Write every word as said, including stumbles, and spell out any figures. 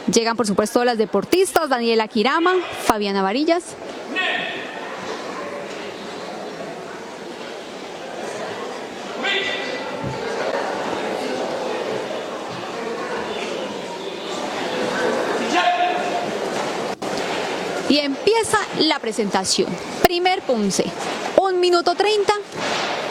Llegan por supuesto las deportistas, Daniela Quirama, Fabiana Varillas. Y empieza la presentación. Primer punce, un minuto treinta.